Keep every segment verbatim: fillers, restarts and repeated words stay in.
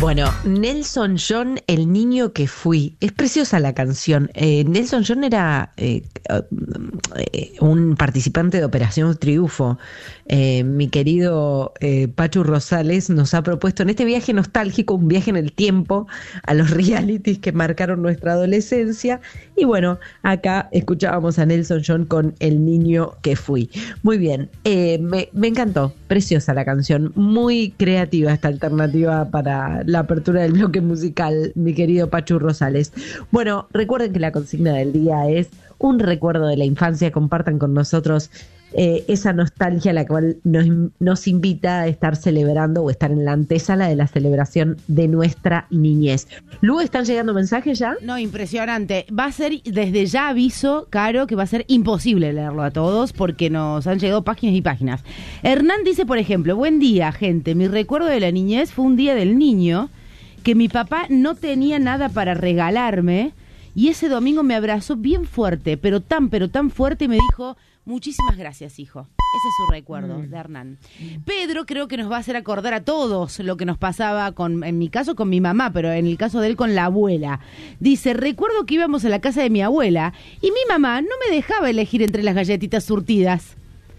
Bueno, Nelson John, el niño que fui. Es preciosa la canción. Eh, Nelson John era eh, eh, un participante de Operación Triunfo. Eh, mi querido eh, Pachu Rosales nos ha propuesto en este viaje nostálgico un viaje en el tiempo a los realities que marcaron nuestra adolescencia. Y bueno, acá escuchábamos a Nelson John con El niño que fui. Muy bien, eh, me, me encantó. Preciosa la canción. Muy creativa esta alternativa para la apertura del bloque musical, mi querido Pachu Rosales. Bueno, recuerden que la consigna del día es un recuerdo de la infancia. Compartan con nosotros eh, esa nostalgia a la cual nos, nos invita a estar celebrando o estar en la antesala de la celebración de nuestra niñez. Lu, ¿están llegando mensajes ya? No, impresionante. Va a ser, desde ya aviso, Caro, que va a ser imposible leerlo a todos porque nos han llegado páginas y páginas. Hernán dice, por ejemplo, buen día, gente. Mi recuerdo de la niñez fue un día del niño que mi papá no tenía nada para regalarme y ese domingo me abrazó bien fuerte, pero tan, pero tan fuerte y me dijo, muchísimas gracias, hijo. Ese es su recuerdo mm. de Hernán. Pedro creo que nos va a hacer acordar a todos lo que nos pasaba, con, en mi caso con mi mamá, pero en el caso de él con la abuela. Dice, recuerdo que íbamos a la casa de mi abuela y mi mamá no me dejaba elegir entre las galletitas surtidas.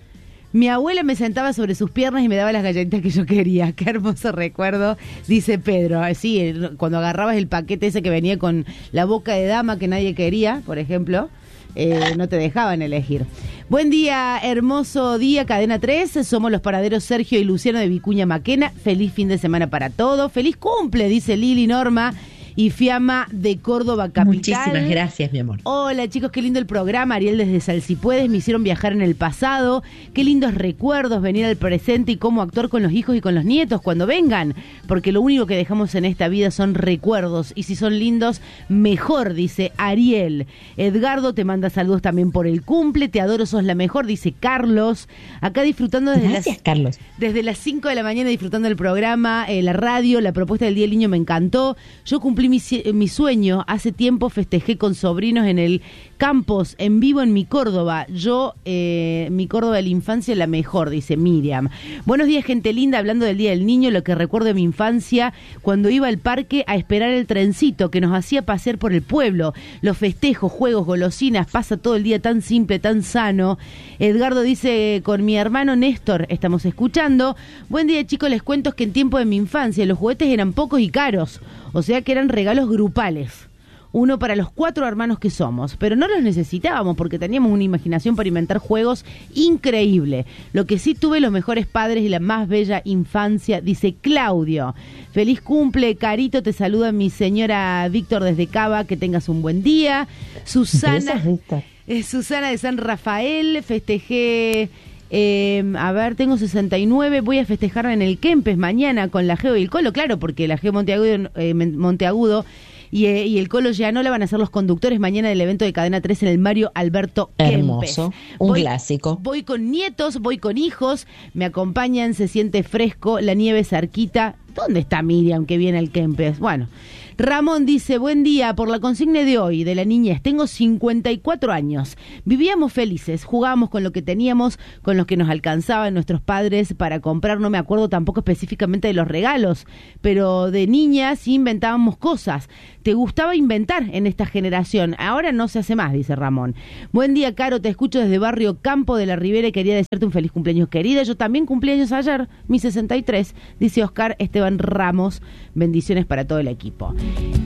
Mi abuela me sentaba sobre sus piernas y me daba las galletitas que yo quería. Qué hermoso recuerdo, dice Pedro. Sí, cuando agarrabas el paquete ese que venía con la boca de dama que nadie quería, por ejemplo, eh, no te dejaban elegir. Buen día, hermoso día, Cadena tres. Somos los paraderos Sergio y Luciano de Vicuña Maquena. Feliz fin de semana para todos. Feliz cumple, dice Lili Norma y Fiamma de Córdoba Capital. Muchísimas gracias, mi amor. Hola, chicos, qué lindo el programa. Ariel desde Salsipuedes, me hicieron viajar en el pasado. Qué lindos recuerdos, venir al presente y cómo actuar con los hijos y con los nietos cuando vengan. Porque lo único que dejamos en esta vida son recuerdos. Y si son lindos, mejor, dice Ariel. Edgardo te manda saludos también por el cumple. Te adoro, sos la mejor, dice Carlos. Acá disfrutando desde gracias, las, Carlos. Desde las cinco de la mañana disfrutando del programa, eh, la radio, la propuesta del Día del Niño me encantó. Yo cumplí Mi, mi sueño, hace tiempo festejé con sobrinos en el campus, en vivo en mi Córdoba. Yo, eh, mi Córdoba de la infancia, la mejor, dice Miriam. Buenos días, gente linda, hablando del Día del Niño, lo que recuerdo de mi infancia, cuando iba al parque a esperar el trencito que nos hacía pasear por el pueblo. Los festejos, juegos, golosinas, pasa todo el día tan simple, tan sano. Edgardo dice, con mi hermano Néstor, estamos escuchando. Buen día, chicos, les cuento que en tiempo de mi infancia los juguetes eran pocos y caros. O sea que eran regalos grupales, uno para los cuatro hermanos que somos, pero no los necesitábamos porque teníamos una imaginación para inventar juegos increíble. Lo que sí tuve los mejores padres y la más bella infancia, dice Claudio. Feliz cumple, Carito, te saluda mi señora Víctor desde Cava, que tengas un buen día. Susana, eh, Susana de San Rafael, festejé... Eh, a ver, tengo sesenta y nueve, voy a festejar en el Kempes mañana con la Geo y el Colo, claro, porque la Geo Monteagudo, eh, Monteagudo y, eh, y el Colo Gianola van a ser los conductores mañana del evento de Cadena tres en el Mario Alberto Kempes. Hermoso, un voy, clásico. Voy con nietos, voy con hijos, me acompañan, se siente fresco, la nieve cerquita. ¿Dónde está Miriam que viene al Kempes? Bueno, Ramón dice, buen día, por la consigna de hoy, de la niñez, tengo cincuenta y cuatro años, vivíamos felices, jugábamos con lo que teníamos, con lo que nos alcanzaban nuestros padres para comprar, no me acuerdo tampoco específicamente de los regalos, pero de niñas sí inventábamos cosas. ¿Te gustaba inventar en esta generación? Ahora no se hace más, dice Ramón. Buen día, Caro, te escucho desde Barrio Campo de la Ribera y quería desearte un feliz cumpleaños, querida. Yo también cumplí años ayer, mi sesenta y tres, dice Oscar Esteban Ramos. Bendiciones para todo el equipo.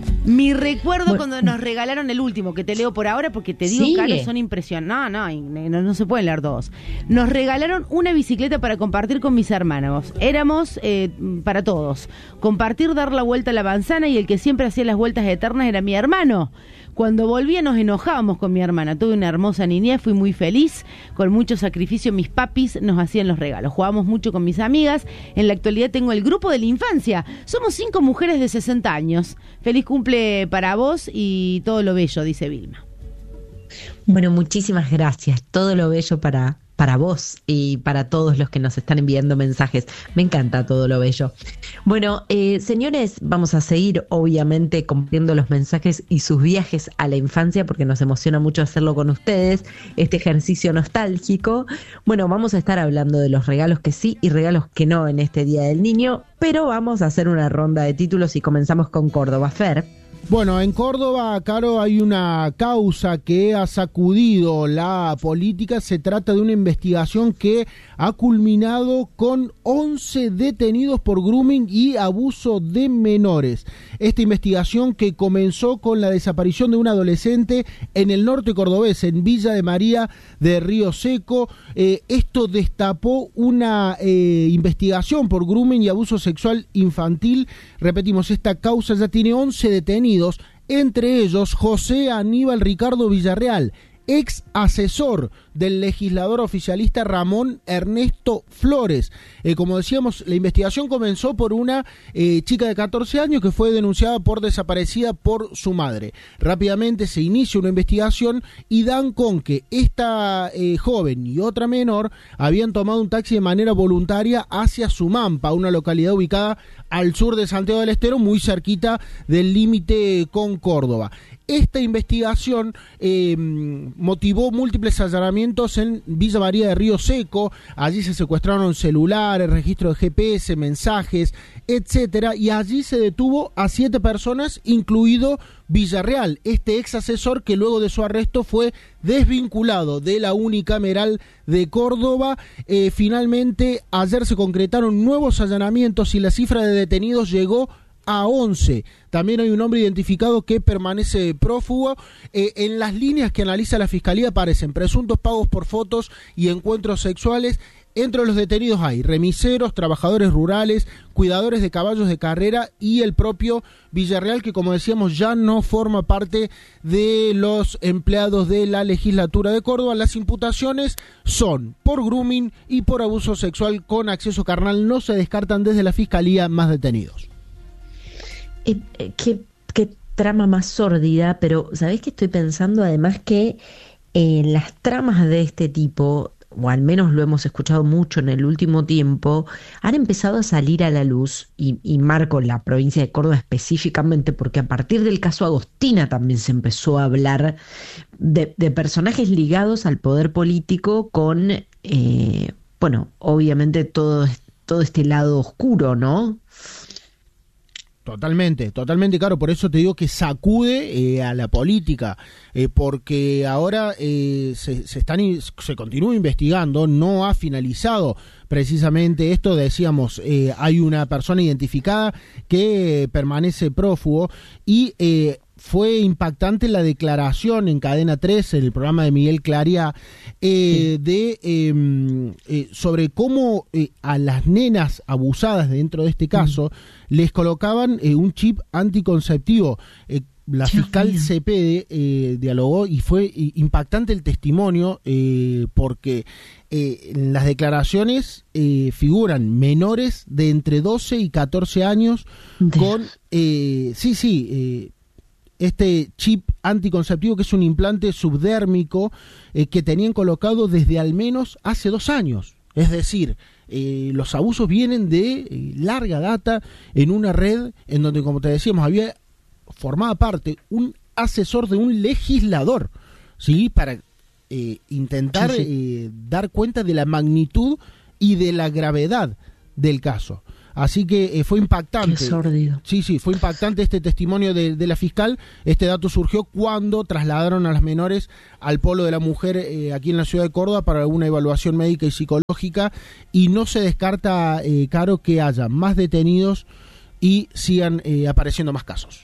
Mi recuerdo bueno, cuando nos regalaron el último, que te leo por ahora porque te digo, Caro, son impresionantes. No, no, no, no se pueden leer dos. Nos regalaron una bicicleta para compartir con mis hermanos. Éramos eh, para todos. Compartir, dar la vuelta a la manzana y el que siempre hacía las vueltas eternas era mi hermano. Cuando volvía nos enojábamos con mi hermana. Tuve una hermosa niñez, fui muy feliz. Con mucho sacrificio mis papis nos hacían los regalos. Jugábamos mucho con mis amigas. En la actualidad tengo el grupo de la infancia. Somos cinco mujeres de sesenta años. Feliz cumple para vos y todo lo bello, dice Vilma. Bueno, muchísimas gracias. Todo lo bello para, para vos y para todos los que nos están enviando mensajes. Me encanta todo lo bello. Bueno, eh, señores, vamos a seguir obviamente compartiendo los mensajes y sus viajes a la infancia porque nos emociona mucho hacerlo con ustedes, este ejercicio nostálgico. Bueno, vamos a estar hablando de los regalos que sí y regalos que no en este Día del Niño, pero vamos a hacer una ronda de títulos y comenzamos con Córdoba. Fer. Bueno, en Córdoba, Caro, hay una causa que ha sacudido la política. Se trata de una investigación que ha culminado con once detenidos por grooming y abuso de menores. Esta investigación que comenzó con la desaparición de un adolescente en el norte cordobés, en Villa de María de Río Seco. Eh, esto destapó una eh, investigación por grooming y abuso sexual infantil. Repetimos, esta causa ya tiene once detenidos, entre ellos José Aníbal Ricardo Villarreal, ex asesor del legislador oficialista Ramón Ernesto Flores. Eh, como decíamos, la investigación comenzó por una eh, chica de catorce años que fue denunciada por desaparecida por su madre. Rápidamente se inicia una investigación y dan con que esta eh, joven y otra menor habían tomado un taxi de manera voluntaria hacia Sumampa, una localidad ubicada al sur de Santiago del Estero, muy cerquita del límite con Córdoba. Esta investigación eh, motivó múltiples allanamientos en Villa María de Río Seco. Allí se secuestraron celulares, registro de G P S, mensajes, etcétera, y allí se detuvo a siete personas, incluido Villarreal, este ex asesor que luego de su arresto fue desvinculado de la unicameral de Córdoba. Eh, finalmente, ayer se concretaron nuevos allanamientos y la cifra de detenidos llegó a once. También hay un hombre identificado que permanece prófugo. Eh, en las líneas que analiza la Fiscalía aparecen presuntos pagos por fotos y encuentros sexuales. Entre los detenidos hay remiseros, trabajadores rurales, cuidadores de caballos de carrera y el propio Villarreal, que como decíamos ya no forma parte de los empleados de la legislatura de Córdoba. Las imputaciones son por grooming y por abuso sexual con acceso carnal. No se descartan desde la Fiscalía más detenidos. Eh, eh, qué, qué trama más sórdida, pero ¿sabés qué estoy pensando? Además que eh, las tramas de este tipo, o al menos lo hemos escuchado mucho en el último tiempo, han empezado a salir a la luz, y, y marco la provincia de Córdoba específicamente, porque a partir del caso Agostina también se empezó a hablar de, de personajes ligados al poder político con, eh, bueno, obviamente todo, todo este lado oscuro, ¿no? Totalmente, totalmente, claro, por eso te digo que sacude eh, a la política, eh, porque ahora eh, se, se están se continúa investigando, no ha finalizado precisamente esto. Decíamos, eh, hay una persona identificada que eh, permanece prófugo y eh, fue impactante la declaración en Cadena tres, en el programa de Miguel Claria, eh, sí. de eh, eh, sobre cómo eh, a las nenas abusadas dentro de este caso mm. les colocaban eh, un chip anticonceptivo. Eh, la Dios fiscal mío. Cepede eh, dialogó y fue eh, impactante el testimonio eh, porque eh, en las declaraciones eh, figuran menores de entre doce y catorce años Dios. con, eh, sí, sí, eh, este chip anticonceptivo, que es un implante subdérmico eh, que tenían colocado desde al menos hace dos años. Es decir, eh, los abusos vienen de eh, larga data en una red en donde, como te decíamos, había formaba parte un asesor de un legislador, ¿sí? Para eh, intentar sí, sí. Eh, dar cuenta de la magnitud y de la gravedad del caso. Así que eh, fue impactante. Qué sórdido. Sí, sí, fue impactante este testimonio de, de la fiscal. Este dato surgió cuando trasladaron a las menores al Polo de la Mujer eh, aquí en la ciudad de Córdoba para una evaluación médica y psicológica, y no se descarta, eh, Caro, que haya más detenidos y sigan eh, apareciendo más casos.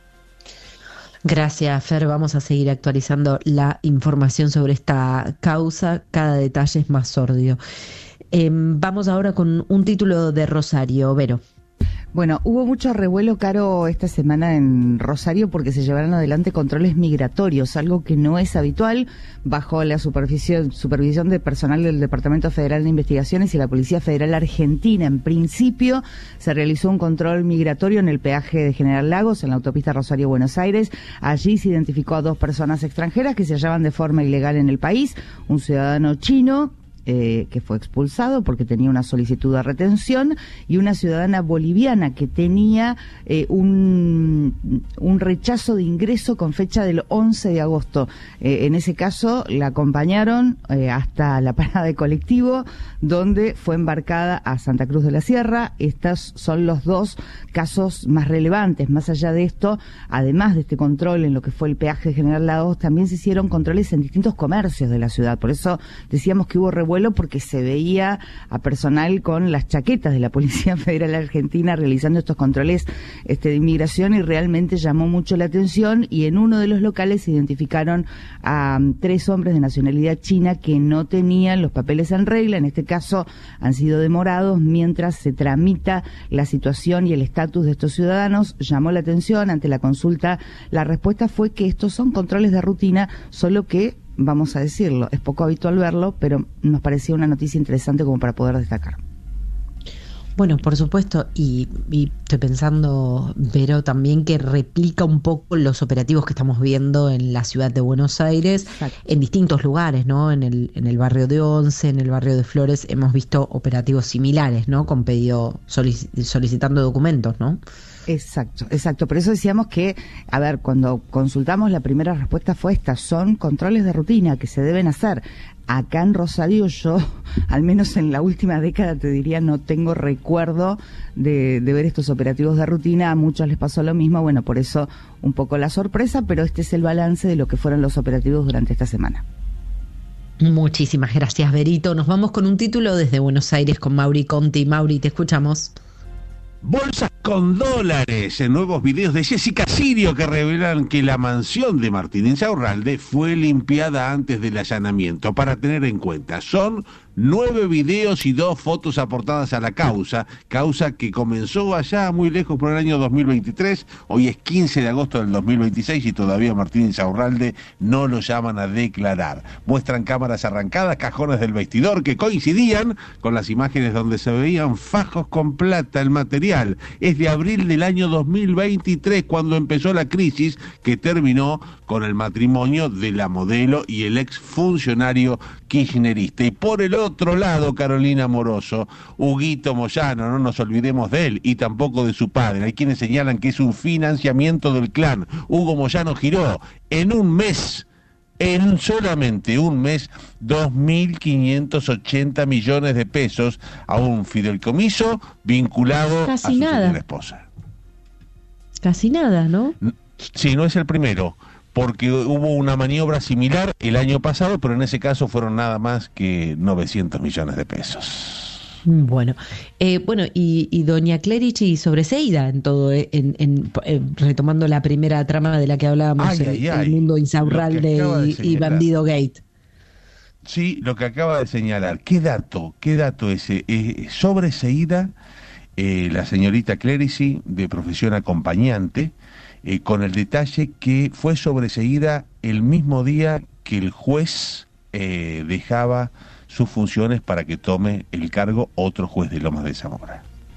Gracias, Fer. Vamos a seguir actualizando la información sobre esta causa. Cada detalle es más sórdido. Eh, vamos ahora con un título de Rosario. Vero. Bueno, hubo mucho revuelo, Caro, esta semana en Rosario porque se llevaron adelante controles migratorios, algo que no es habitual, bajo la supervisión, supervisión de personal del Departamento Federal de Investigaciones y la Policía Federal Argentina. En principio, se realizó un control migratorio en el peaje de General Lagos, en la autopista Rosario-Buenos Aires. Allí se identificó a dos personas extranjeras que se hallaban de forma ilegal en el país, un ciudadano chino eh, que fue expulsado porque tenía una solicitud de retención, y una ciudadana boliviana que tenía eh, un, un rechazo de ingreso con fecha del once de agosto. Eh, en ese caso la acompañaron eh, hasta la parada de colectivo, donde fue embarcada a Santa Cruz de la Sierra. Estos son los dos casos más relevantes. Más allá de esto, además de este control en lo que fue el peaje de General Lagos, también se hicieron controles en distintos comercios de la ciudad. Por eso decíamos que hubo revuelo, porque se veía a personal con las chaquetas de la Policía Federal Argentina realizando estos controles este, de inmigración, y realmente llamó mucho la atención. Y en uno de los locales se identificaron a um, tres hombres de nacionalidad china que no tenían los papeles en regla. En este caso han sido demorados mientras se tramita la situación y el estatus de estos ciudadanos. Llamó la atención ante la consulta. La respuesta fue que estos son controles de rutina, solo que, vamos a decirlo, es poco habitual verlo, pero nos parecía una noticia interesante como para poder destacar. Bueno, por supuesto, y, y estoy pensando, Vero, también que replica un poco los operativos que estamos viendo en la ciudad de Buenos Aires. Exacto. En distintos lugares, ¿no? En el, en el barrio de Once, en el barrio de Flores, hemos visto operativos similares, ¿no? Con pedido, solic- solicitando documentos, ¿no? Exacto, exacto. Por eso decíamos que, a ver, cuando consultamos, la primera respuesta fue esta: son controles de rutina que se deben hacer. Acá en Rosario, yo, al menos en la última década, te diría, no tengo recuerdo de, de ver estos operativos de rutina. A muchos les pasó lo mismo, bueno, por eso un poco la sorpresa, pero este es el balance de lo que fueron los operativos durante esta semana. Muchísimas gracias, Verito. Nos vamos con un título desde Buenos Aires con Mauri Conti. Mauri, te escuchamos. Bolsas con dólares en nuevos videos de Jessica Sirio que revelan que la mansión de Martín Insaurralde fue limpiada antes del allanamiento. Para tener en cuenta, son nueve videos y dos fotos aportadas a la causa, causa que comenzó allá muy lejos por el año dos mil veintitrés, hoy es quince de agosto del dos mil veintiséis y todavía Martín Insaurralde no lo llaman a declarar. Muestran cámaras arrancadas, cajones del vestidor que coincidían con las imágenes donde se veían fajos con plata. El material es de abril del año dos mil veintitrés, cuando empezó la crisis que terminó con el matrimonio de la modelo y el ex funcionario kirchnerista. Y por el otro lado, Carolina Moroso, Huguito Moyano, no nos olvidemos de él, y tampoco de su padre. Hay quienes señalan que es un financiamiento del clan. Hugo Moyano giró en un mes, en solamente un mes, dos mil quinientos ochenta millones de pesos a un fideicomiso vinculado Casi a su nada. señora esposa. Casi nada, ¿no? Sí, no es el primero, porque hubo una maniobra similar el año pasado, pero en ese caso fueron nada más que novecientos millones de pesos. Bueno, eh, bueno y, y doña Clerici sobreseída en todo, eh, en, en, en, retomando la primera trama de la que hablábamos, ay, el, ay, ay. el mundo Insaurralde y, y Bandido Gate. Sí, lo que acaba de señalar. ¿Qué dato? ¿Qué dato ese? Eh, sobreseída eh, la señorita Clerici, de profesión acompañante, eh, con el detalle que fue sobreseída el mismo día que el juez eh, dejaba sus funciones para que tome el cargo otro juez de Lomas de Zamora.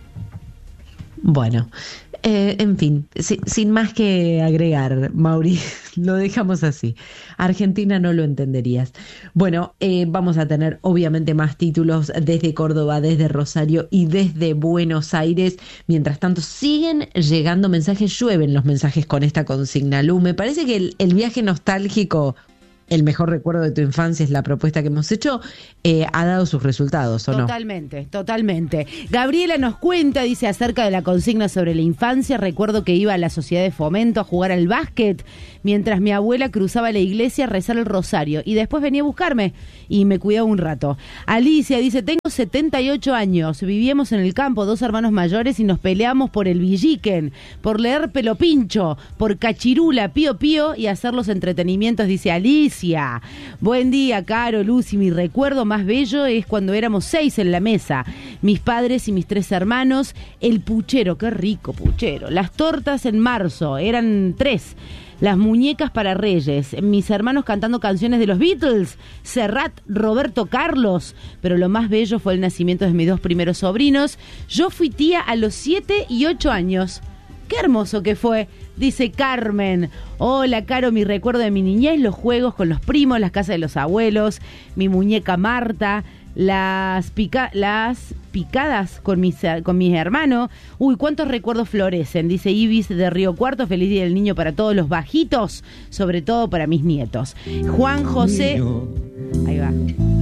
Bueno, eh, en fin, si, sin más que agregar, Mauri, lo dejamos así. Argentina no lo entenderías. Bueno, eh, vamos a tener obviamente más títulos desde Córdoba, desde Rosario y desde Buenos Aires. Mientras tanto, siguen llegando mensajes, llueven los mensajes con esta consigna. Lu, me parece que el, el viaje nostálgico, el mejor recuerdo de tu infancia, es la propuesta que hemos hecho, eh, ha dado sus resultados, ¿o no? Totalmente, totalmente. Gabriela nos cuenta, dice, acerca de la consigna sobre la infancia: recuerdo que iba a la sociedad de fomento a jugar al básquet, mientras mi abuela cruzaba la iglesia a rezar el rosario, y después venía a buscarme y me cuidaba un rato. Alicia dice, tengo setenta y ocho años, vivíamos en el campo, dos hermanos mayores, y nos peleamos por el villiquen, por leer Pelopincho, por Cachirula, Pío Pío y hacer los entretenimientos, dice Alicia. Buen día, Caro, Lucy. Mi recuerdo más bello es cuando éramos seis en la mesa, mis padres y mis tres hermanos, el puchero, qué rico puchero, las tortas en marzo, eran tres, las muñecas para Reyes, mis hermanos cantando canciones de los Beatles, Serrat, Roberto Carlos, pero lo más bello fue el nacimiento de mis dos primeros sobrinos. Yo fui tía a los siete y ocho años. ¡Qué hermoso que fue!, dice Carmen. Hola, Caro, mi recuerdo de mi niñez, los juegos con los primos, las casas de los abuelos, mi muñeca Marta, Las, pica, las picadas con mis, con mis hermanos. Uy, cuántos recuerdos florecen, dice Ibis de Río Cuarto. Feliz Día del Niño para todos los bajitos, sobre todo para mis nietos. Juan José... Ahí va.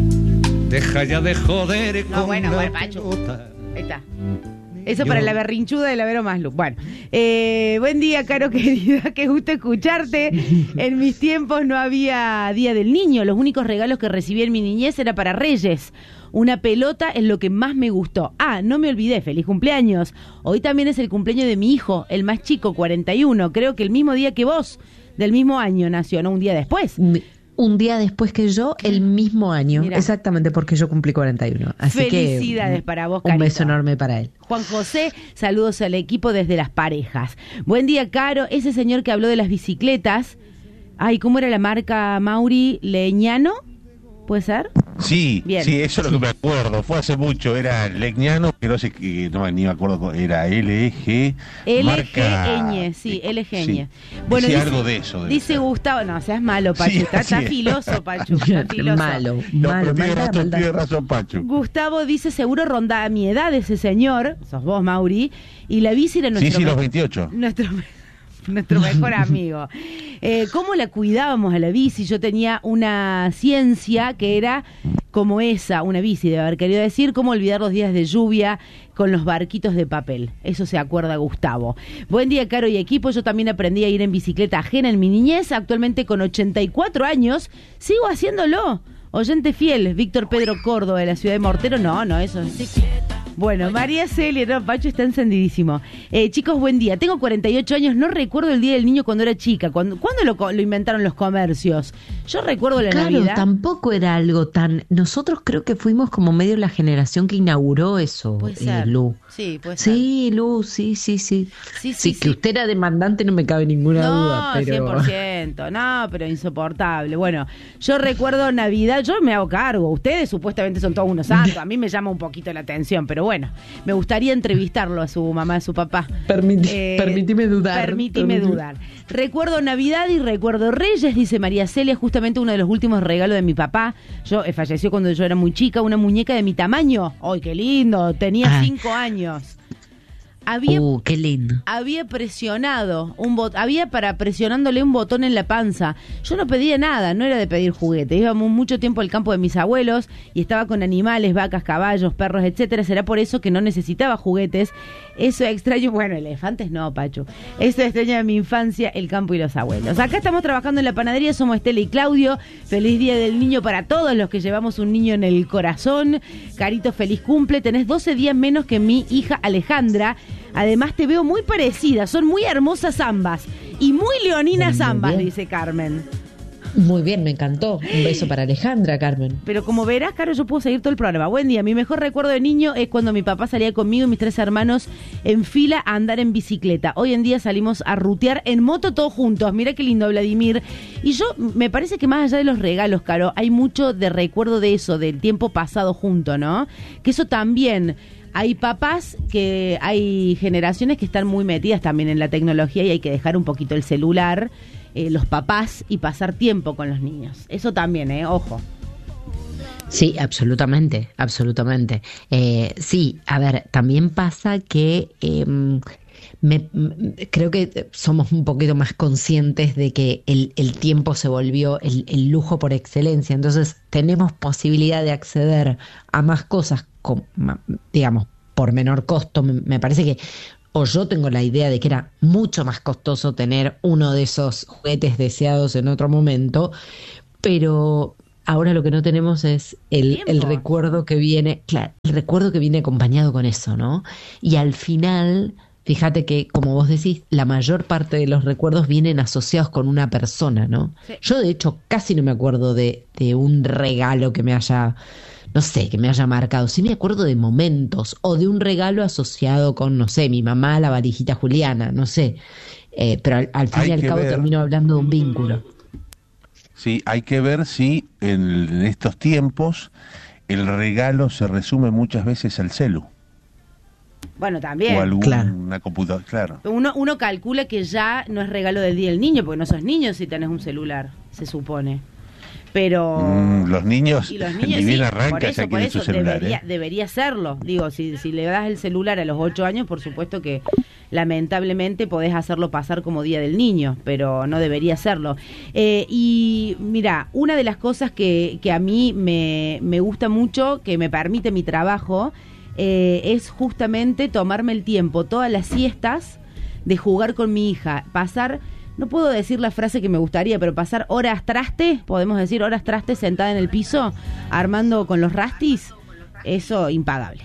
Deja ya de joder. No, bueno, bueno, Pacho. Ahí está. Eso para la berrinchuda de la Vero Maslu. Bueno, eh, buen día, Caro querida, qué gusto escucharte. En mis tiempos no había Día del Niño. Los únicos regalos que recibí en mi niñez era para Reyes. Una pelota es lo que más me gustó. Ah, no me olvidé, feliz cumpleaños. Hoy también es el cumpleaños de mi hijo, el más chico, cuarenta y uno. Creo que el mismo día que vos, del mismo año nació, no un día después. Un día después que yo, el mismo año. Mirá. Exactamente, porque yo cumplí cuarenta y uno. Así felicidades que, para vos, un Carito. beso enorme para él. Juan José, saludos al equipo desde Las Parejas. Buen día, Caro. Ese señor que habló de las bicicletas. Ay, ¿cómo era la marca, Mauri? ¿Leñano? ¿Puede ser? Sí, Bien. Sí, eso es lo que me acuerdo. Fue hace mucho, era Legnano, que no sé qué, no ni me acuerdo, era L G. L marca... G Ñ, sí, L G Ñ. Sí. Bueno, dice dice algo de eso. Dice ser. Gustavo, no, seas malo, Pachu, sí, está, está filoso, Pachu, está filoso. Malo, no, malo, pero tiene maldad, razón, maldad. tiene razón, Pacho. Gustavo dice, seguro ronda a mi edad ese señor, sos vos, Mauri, y la bici era nuestro... Sí, sí, me- los veintiocho. Nuestro... nuestro mejor amigo. Eh, ¿Cómo la cuidábamos a la bici? Yo tenía una ciencia que era como esa, una bici, debe haber querido decir, cómo olvidar los días de lluvia con los barquitos de papel. Eso se acuerda Gustavo. Buen día, Caro y equipo. Yo también aprendí a ir en bicicleta ajena en mi niñez. Actualmente con ochenta y cuatro años sigo haciéndolo. Oyente fiel, Víctor Pedro Córdoba de la ciudad de Mortero. No, no, eso sí. Bueno, María Celia, no, Pacho está encendidísimo. Eh, chicos, buen día. Tengo cuarenta y ocho años, no recuerdo el Día del Niño cuando era chica. ¿Cuándo, ¿cuándo lo, lo inventaron los comercios? Yo recuerdo la Claro, Navidad. tampoco era algo tan... Nosotros creo que fuimos como medio la generación que inauguró eso, Puede eh, ser. Lu. Sí, puede ser. Sí, Lu, sí, sí, sí. Sí, sí, Sí, sí. que usted era demandante no me cabe ninguna No, duda, pero... cien por ciento, no, pero insoportable. Bueno, yo recuerdo Navidad, yo me hago cargo, ustedes supuestamente son todos unos santos, a mí me llama un poquito la atención, pero bueno, me gustaría entrevistarlo a su mamá, a su papá. Permiti- Eh, permitime dudar. Permítime Permitime. dudar. Recuerdo Navidad y recuerdo Reyes, dice María Celia, justamente uno de los últimos regalos de mi papá. Yo eh, falleció cuando yo era muy chica, una muñeca de mi tamaño. ¡Ay, qué lindo! Tenía Ay. cinco años. Había Uh, qué lindo. había presionado un bot había para presionándole un botón en la panza. Yo no pedía nada, no era de pedir juguete. Íbamos mucho tiempo al campo de mis abuelos y estaba con animales, vacas, caballos, perros, etcétera. Será por eso que no necesitaba juguetes. Eso extraño, bueno, elefantes no, Pacho. Eso extraña de mi infancia, el campo y los abuelos. Acá estamos trabajando en la panadería, somos Estela y Claudio. Feliz Día del Niño para todos los que llevamos un niño en el corazón. Carito, feliz cumple. Tenés doce días menos que mi hija Alejandra. Además te veo muy parecida, son muy hermosas ambas y muy leoninas Muy ambas, bien. dice Carmen. Muy bien, me encantó. Un beso para Alejandra, Carmen. Pero como verás, Caro, yo puedo seguir todo el programa. Buen día, mi mejor recuerdo de niño es cuando mi papá salía conmigo y mis tres hermanos en fila a andar en bicicleta. Hoy en día salimos a rutear en moto todos juntos. Mira qué lindo, Vladimir. Y yo, me parece que más allá de los regalos, Caro, hay mucho de recuerdo de eso, del tiempo pasado junto, ¿no? Que eso también... Hay papás que hay generaciones que están muy metidas también en la tecnología y hay que dejar un poquito el celular, eh, los papás, y pasar tiempo con los niños. Eso también, eh, ojo. Sí, absolutamente, absolutamente. Eh, sí, a ver, también pasa que eh, me, m- creo que somos un poquito más conscientes de que el, el tiempo se volvió el, el lujo por excelencia, entonces tenemos posibilidad de acceder a más cosas, con, ma- digamos, por menor costo. Me, me parece que, o yo tengo la idea de que era mucho más costoso tener uno de esos juguetes deseados en otro momento, pero... Ahora lo que no tenemos es el, el Tiempo. recuerdo que viene, claro, el recuerdo que viene acompañado con eso, ¿no? Y al final, fíjate que, como vos decís, la mayor parte de los recuerdos vienen asociados con una persona, ¿no? Sí. Yo, de hecho, casi no me acuerdo de, de un regalo que me haya, no sé, que me haya marcado. Sí me acuerdo de momentos o de un regalo asociado con, no sé, mi mamá, la valijita Juliana, no sé. Eh, pero al, al fin Hay y al que cabo ver. termino hablando de un vínculo. Sí, hay que ver si en, en estos tiempos el regalo se resume muchas veces al celu Bueno, o también. alguna Claro. computadora, claro. Uno, uno calcula que ya no es regalo del Día del Niño, porque no sos niño si tenés un celular, se supone. Pero mm, los niños, y los niños ni bien sí, arranca por eso, ya por quieren eso su celular. debería, ¿eh? debería serlo. Digo, si, si le das el celular a los ocho años, por supuesto que lamentablemente podés hacerlo pasar como Día del Niño, pero no debería serlo. Eh, y mira, una de las cosas que, que a mí me, me gusta mucho, que me permite mi trabajo, eh, es justamente tomarme el tiempo, todas las siestas, de jugar con mi hija, pasar... No puedo decir la frase que me gustaría, pero pasar horas traste, podemos decir horas traste sentada en el piso, armando con los rastis, eso impagable.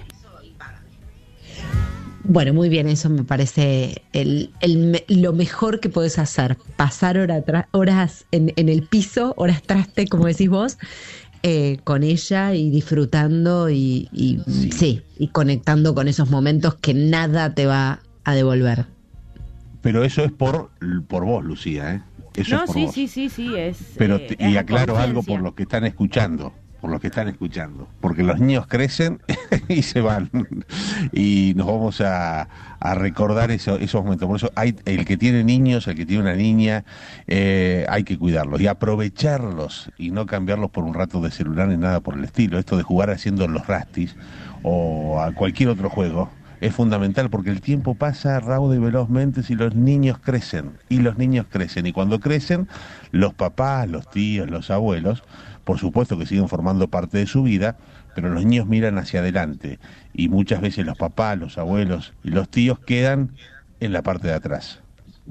Bueno, muy bien, eso me parece el, el, lo mejor que puedes hacer, pasar hora tra- horas en, en el piso, horas traste, como decís vos, eh, con ella y disfrutando y, y sí. sí, y conectando con esos momentos que nada te va a devolver. Pero eso es por por vos, Lucía, ¿eh? Eso no, es por sí, vos. sí, sí, sí, es. Pero eh, te, y es aclaro algo conciencia. por los que están escuchando, por los que están escuchando, porque los niños crecen y se van y nos vamos a, a recordar eso, esos momentos. Por eso hay el que tiene niños, el que tiene una niña, eh, hay que cuidarlos y aprovecharlos y no cambiarlos por un rato de celular ni nada por el estilo. Esto de jugar haciendo los rastis o a cualquier otro juego es fundamental porque el tiempo pasa raudo y velozmente si los niños crecen, y los niños crecen, y cuando crecen, los papás, los tíos, los abuelos, por supuesto que siguen formando parte de su vida, pero los niños miran hacia adelante, y muchas veces los papás, los abuelos y los tíos quedan en la parte de atrás.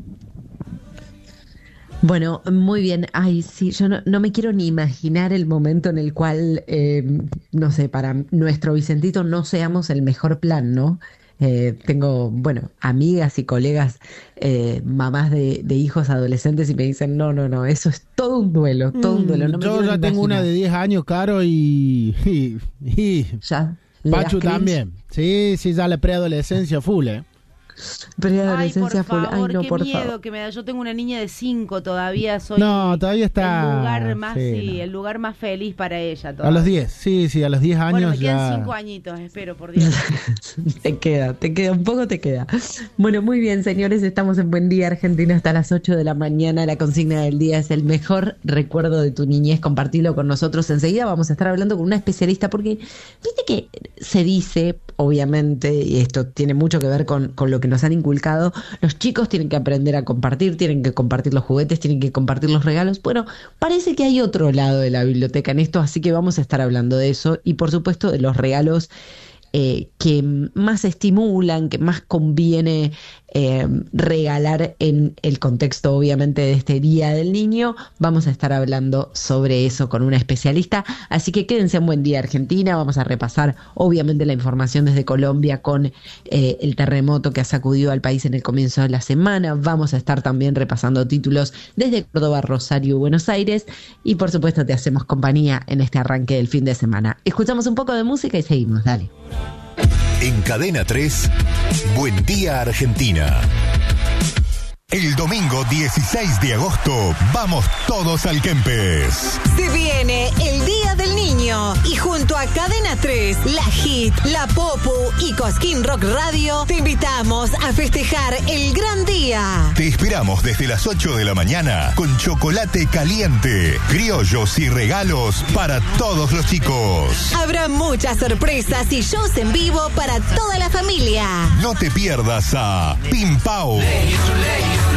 Bueno, muy bien. Ay, sí, yo no, no me quiero ni imaginar el momento en el cual, eh, no sé, para nuestro Vicentito no seamos el mejor plan, ¿no? Eh, tengo, bueno, amigas y colegas, eh, mamás de, de hijos adolescentes y me dicen, no, no, no, eso es todo un duelo, todo un duelo. No me Yo quiero ya ni tengo imaginar. una de diez años, Caro, y... y, y Ya, ¿le das Pachu cringe? también. Sí, sí, ya la preadolescencia full, ¿eh? Ay, Preadolescencia por full. favor, Ay, no, qué por miedo favor. que me da. Yo tengo una niña de cinco todavía, soy No, todavía está... el lugar más, sí, sí, no. el lugar más feliz para ella todavía. A los diez, sí, sí, a los diez años Bueno, me quedan ya... cinco añitos, espero, por Dios. Te queda, te queda, un poco te queda. Bueno, muy bien, señores, estamos en Buen Día Argentina hasta las ocho de la mañana. La consigna del día es el mejor recuerdo de tu niñez. Compartilo con nosotros. Enseguida vamos a estar hablando con una especialista porque viste que se dice, obviamente, y esto tiene mucho que ver con, con lo que nos han inculcado, los chicos tienen que aprender a compartir, tienen que compartir los juguetes, tienen que compartir los regalos. Bueno, parece que hay otro lado de la biblioteca en esto, así que vamos a estar hablando de eso y por supuesto de los regalos eh, que más estimulan, que más conviene eh, regalar en el contexto obviamente de este Día del Niño. Vamos a estar hablando sobre eso con una especialista, así que quédense en Buen Día Argentina. Vamos a repasar obviamente la información desde Colombia con eh, el terremoto que ha sacudido al país en el comienzo de la semana. Vamos a estar también repasando títulos desde Córdoba, Rosario y Buenos Aires y por supuesto te hacemos compañía en este arranque del fin de semana. Escuchamos un poco de música y seguimos, dale. En Cadena tres, Buen Día Argentina. El domingo dieciséis de agosto, vamos todos al Kempes. Se viene el Día del Niño y junto a Cadena tres, La Hit, La Popu y Cosquín Rock Radio te invitamos a festejar el gran día. Te esperamos desde las ocho de la mañana con chocolate caliente, criollos y regalos para todos los chicos. Habrá muchas sorpresas y shows en vivo para toda la familia. No te pierdas a Pim Pau,